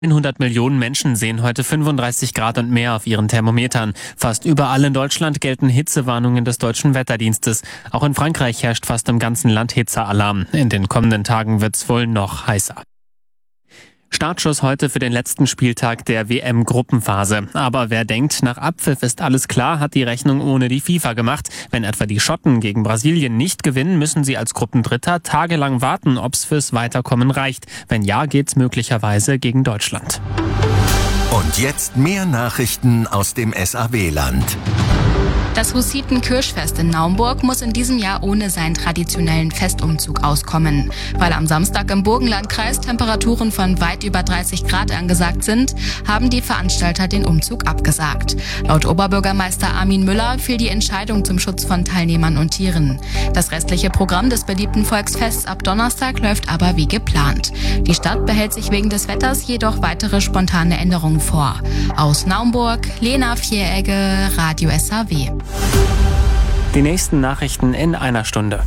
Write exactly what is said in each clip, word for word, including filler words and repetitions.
hundert Millionen Menschen sehen heute fünfunddreißig Grad und mehr auf ihren Thermometern. Fast überall in Deutschland gelten Hitzewarnungen des Deutschen Wetterdienstes. Auch in Frankreich herrscht fast im ganzen Land Hitzealarm. In den kommenden Tagen wird's wohl noch heißer. Startschuss heute für den letzten Spieltag der W M-Gruppenphase. Aber wer denkt, nach Abpfiff ist alles klar, hat die Rechnung ohne die FIFA gemacht. Wenn etwa die Schotten gegen Brasilien nicht gewinnen, müssen sie als Gruppendritter tagelang warten, ob's fürs Weiterkommen reicht. Wenn ja, geht's möglicherweise gegen Deutschland. Und jetzt mehr Nachrichten aus dem S A W-Land. Das Hussiten-Kirschfest in Naumburg muss in diesem Jahr ohne seinen traditionellen Festumzug auskommen. Weil am Samstag im Burgenlandkreis Temperaturen von weit über dreißig Grad angesagt sind, haben die Veranstalter den Umzug abgesagt. Laut Oberbürgermeister Armin Müller fiel die Entscheidung zum Schutz von Teilnehmern und Tieren. Das restliche Programm des beliebten Volksfests ab Donnerstag läuft aber wie geplant. Die Stadt behält sich wegen des Wetters jedoch weitere spontane Änderungen vor. Aus Naumburg, Lena Vieregge, Radio S A W. Die nächsten Nachrichten in einer Stunde.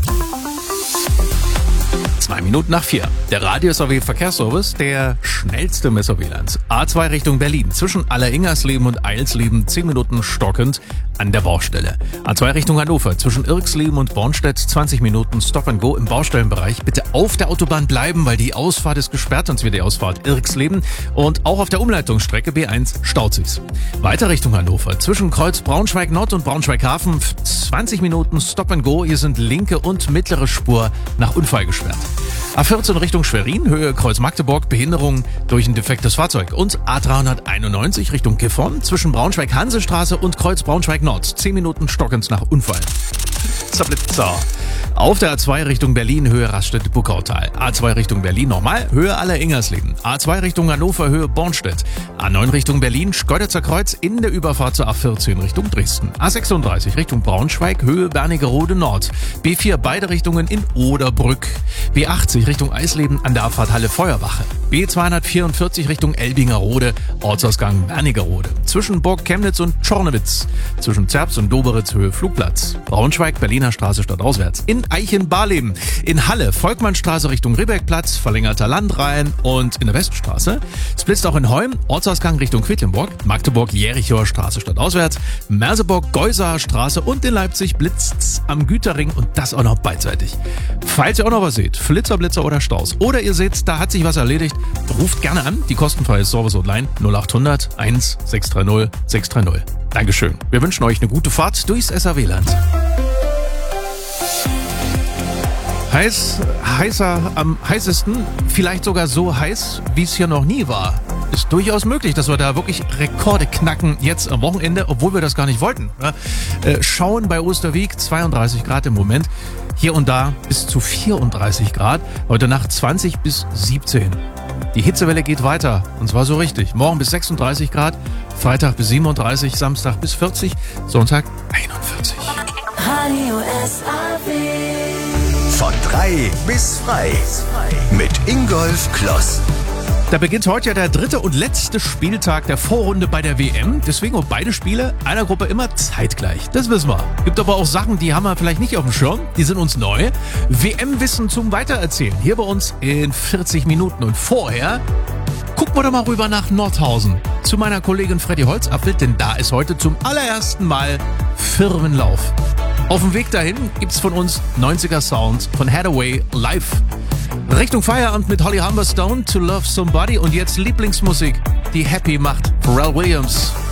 Zwei Minuten nach vier. Der Radio S A W Verkehrsservice, der schnellste im S A W-Land. A zwei Richtung Berlin. Zwischen Alleringersleben und Eilsleben zehn Minuten stockend an der Baustelle. A zwei Richtung Hannover. Zwischen Irksleben und Bornstedt zwanzig Minuten Stop and Go im Baustellenbereich. Bitte auf der Autobahn bleiben, weil die Ausfahrt ist gesperrt, sonst wird die Ausfahrt Irksleben. Und auch auf der Umleitungsstrecke B eins staut sich's. Weiter Richtung Hannover. Zwischen Kreuz Braunschweig Nord und Braunschweig Hafen zwanzig Minuten Stop and Go. Hier sind linke und mittlere Spur nach Unfall gesperrt. A vierzehn Richtung Schwerin, Höhe Kreuz Magdeburg, Behinderung durch ein defektes Fahrzeug. Und A dreihunderteinundneunzig Richtung Gifhorn, zwischen Braunschweig-Hansestraße und Kreuz Braunschweig-Nord. zehn Minuten stockend nach Unfall. Zablitzer. Auf der A zwei Richtung Berlin, Höhe Raststätte-Buckautal. A zwei Richtung Berlin nochmal, Höhe Alleringersleben. A zwei Richtung Hannover, Höhe Bornstedt. A neun Richtung Berlin, Schkeuditzer Kreuz in der Überfahrt zur A vierzehn Richtung Dresden. A sechsunddreißig Richtung Braunschweig, Höhe Bernigerode Nord. B vier beide Richtungen in Oderbrück. B achtzig Richtung Eisleben an der Abfahrt Halle Feuerwache. B zweihundertvierundvierzig Richtung Elbingerode, Ortsausgang Bernigerode. Zwischen Burg Chemnitz und Czornewitz. Zwischen Zerbst und Doberitz, Höhe Flugplatz. Braunschweig, Berliner Straße stadtauswärts. In Eichenbarleben. In Halle, Volkmannstraße Richtung Ribbeckplatz, verlängerter Landrhein und in der Weststraße. Es blitzt auch in Heum, Ortsausgang Richtung Quedlinburg, Magdeburg, Jerichower Straße stadtauswärts, Merseburg, Geusaer Straße und in Leipzig blitzt's am Güterring und das auch noch beidseitig. Falls ihr auch noch was seht, Flitzer, Blitzer oder Staus oder ihr seht, da hat sich was erledigt, ruft gerne an, die kostenfreie Service-Hotline null acht hundert eins sechs drei null sechs drei null. Dankeschön. Wir wünschen euch eine gute Fahrt durchs S A W-Land. Heiß, heißer, am heißesten, vielleicht sogar so heiß, wie es hier noch nie war. Ist durchaus möglich, dass wir da wirklich Rekorde knacken jetzt am Wochenende, obwohl wir das gar nicht wollten. Äh, schauen bei Osterwieck, zweiunddreißig Grad im Moment. Hier und da bis zu vierunddreißig Grad. Heute Nacht zwanzig bis siebzehn. Die Hitzewelle geht weiter, und zwar so richtig. Morgen bis sechsunddreißig Grad, Freitag bis siebenunddreißig, Samstag bis vierzig, Sonntag einundvierzig. Radio S A W. Von drei bis frei. Mit Ingolf Kloss. Da beginnt heute ja der dritte und letzte Spieltag der Vorrunde bei der W M. Deswegen auch beide Spiele einer Gruppe immer zeitgleich. Das wissen wir. Gibt aber auch Sachen, die haben wir vielleicht nicht auf dem Schirm. Die sind uns neu. W M-Wissen zum Weitererzählen. Hier bei uns in vierzig Minuten. Und vorher gucken wir doch mal rüber nach Nordhausen. Zu meiner Kollegin Freddy Holzapfel, denn da ist heute zum allerersten Mal Firmenlauf. Auf dem Weg dahin gibt's von uns neunziger Sounds von Hathaway live. Richtung Feierabend mit Holly Humberstone, To Love Somebody und jetzt Lieblingsmusik, die happy macht, Pharrell Williams.